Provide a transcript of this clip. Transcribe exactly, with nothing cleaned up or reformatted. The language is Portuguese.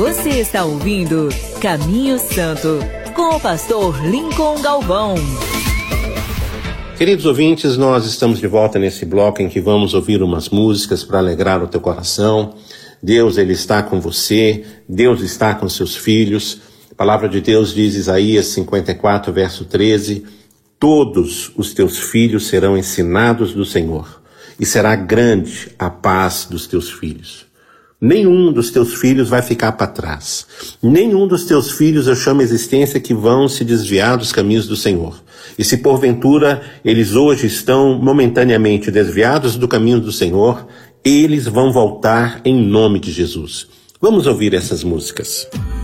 Você está ouvindo Caminho Santo, com o pastor Lincoln Galvão. Queridos ouvintes, nós estamos de volta nesse bloco em que vamos ouvir umas músicas para alegrar o teu coração. Deus, Ele está com você, Deus está com seus filhos. A palavra de Deus diz, Isaías cinquenta e quatro, verso treze, todos os teus filhos serão ensinados do Senhor, e será grande a paz dos teus filhos. Nenhum dos teus filhos vai ficar para trás. Nenhum dos teus filhos eu chamo a existência que vão se desviar dos caminhos do Senhor. E se porventura eles hoje estão momentaneamente desviados do caminho do Senhor, eles vão voltar em nome de Jesus. Vamos ouvir essas músicas.